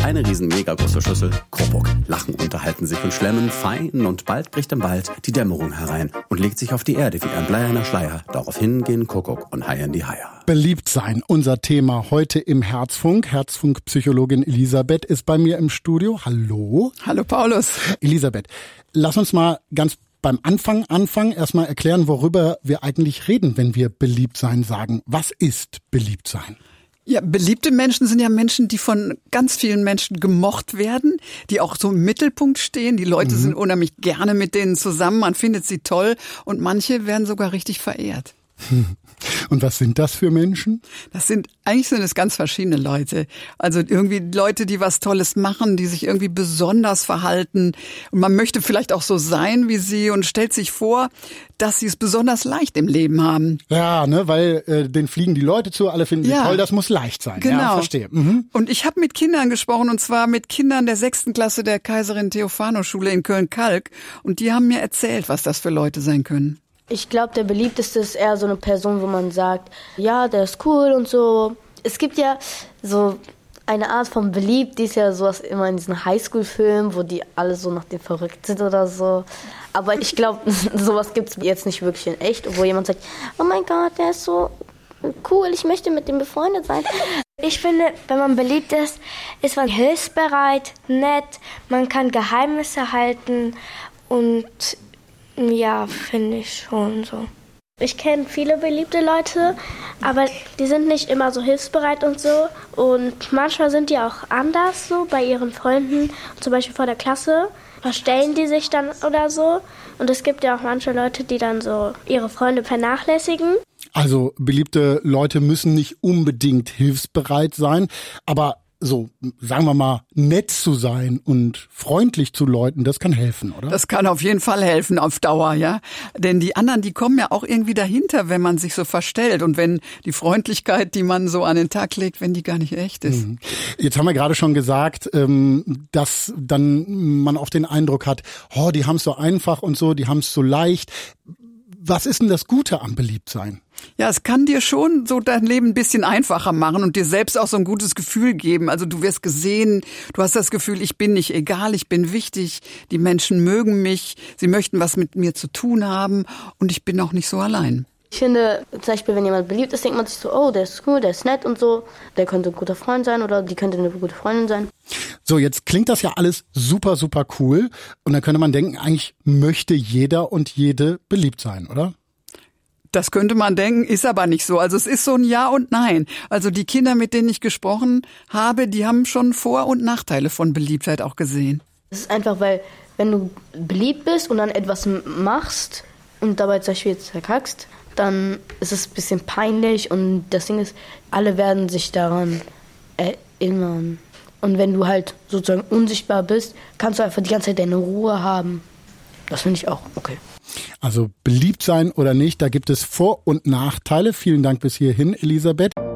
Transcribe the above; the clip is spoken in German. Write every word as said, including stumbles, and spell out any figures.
Eine riesen mega große Schüssel, Kuckuck, lachen, unterhalten sich und schlemmen fein und bald bricht im Wald die Dämmerung herein und legt sich auf die Erde wie ein bleierner Schleier. Daraufhin gehen Kuckuck und Hai in die Haie. Beliebt sein, unser Thema heute im Herzfunk. Herzfunkpsychologin Elisabeth ist bei mir im Studio. Hallo. Hallo Paulus. Elisabeth, lass uns mal ganz beim Anfang anfangen. Erstmal erklären, worüber wir eigentlich reden, wenn wir beliebt sein sagen. Was ist beliebt sein? Ja, beliebte Menschen sind ja Menschen, die von ganz vielen Menschen gemocht werden, die auch so im Mittelpunkt stehen. Die Leute mhm. sind unheimlich gerne mit denen zusammen, man findet sie toll und manche werden sogar richtig verehrt. Und was sind das für Menschen? Das sind, eigentlich sind es ganz verschiedene Leute. Also irgendwie Leute, die was Tolles machen, die sich irgendwie besonders verhalten. Und man möchte vielleicht auch so sein wie sie und stellt sich vor, dass sie es besonders leicht im Leben haben. Ja, ne, weil äh, denen fliegen die Leute zu, alle finden ja. sie toll, das muss leicht sein. Genau. Ja, verstehe. Mhm. Und ich habe mit Kindern gesprochen, und zwar mit Kindern der sechsten Klasse der Kaiserin Theophano Schule in Köln-Kalk. Und die haben mir erzählt, was das für Leute sein können. Ich glaube, der beliebteste ist eher so eine Person, wo man sagt, ja, der ist cool und so. Es gibt ja so eine Art von beliebt, die ist ja sowas immer in diesen Highschool-Filmen, wo die alle so nach dem verrückt sind oder so. Aber ich glaube, sowas gibt es jetzt nicht wirklich in echt, wo jemand sagt, oh mein Gott, der ist so cool, ich möchte mit dem befreundet sein. Ich finde, wenn man beliebt ist, ist man hilfsbereit, nett, man kann Geheimnisse halten und ja, finde ich schon so. Ich kenne viele beliebte Leute, aber die sind nicht immer so hilfsbereit und so. Und manchmal sind die auch anders so bei ihren Freunden, zum Beispiel vor der Klasse. Verstellen die sich dann oder so. Und es gibt ja auch manche Leute, die dann so ihre Freunde vernachlässigen. Also beliebte Leute müssen nicht unbedingt hilfsbereit sein, aber so, sagen wir mal, nett zu sein und freundlich zu Leuten, das kann helfen, oder? Das kann auf jeden Fall helfen auf Dauer, ja. Denn die anderen, die kommen ja auch irgendwie dahinter, wenn man sich so verstellt und wenn die Freundlichkeit, die man so an den Tag legt, wenn die gar nicht echt ist. Jetzt haben wir gerade schon gesagt, dass dann man oft den Eindruck hat, oh, die haben es so einfach und so, die haben es so leicht. Was ist denn das Gute am Beliebtsein? Ja, es kann dir schon so dein Leben ein bisschen einfacher machen und dir selbst auch so ein gutes Gefühl geben. Also du wirst gesehen, du hast das Gefühl, ich bin nicht egal, ich bin wichtig, die Menschen mögen mich, sie möchten was mit mir zu tun haben und ich bin auch nicht so allein. Ich finde, zum Beispiel, wenn jemand beliebt ist, denkt man sich so, oh, der ist cool, der ist nett und so, der könnte ein guter Freund sein oder die könnte eine gute Freundin sein. So, jetzt klingt das ja alles super, super cool und dann könnte man denken, eigentlich möchte jeder und jede beliebt sein, oder? Das könnte man denken, ist aber nicht so. Also es ist so ein Ja und Nein. Also die Kinder, mit denen ich gesprochen habe, die haben schon Vor- und Nachteile von Beliebtheit auch gesehen. Es ist einfach, weil wenn du beliebt bist und dann etwas machst und dabei zum Beispiel jetzt verkackst, dann ist es ein bisschen peinlich und das Ding ist, alle werden sich daran erinnern. Und wenn du halt sozusagen unsichtbar bist, kannst du einfach die ganze Zeit deine Ruhe haben. Das finde ich auch okay. Also beliebt sein oder nicht, da gibt es Vor- und Nachteile. Vielen Dank bis hierhin, Elisabeth.